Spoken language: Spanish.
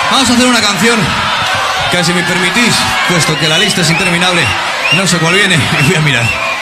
Vamos a hacer una canción que, si me permitís, puesto que la lista es interminable, no sé cuál viene y voy a mirar.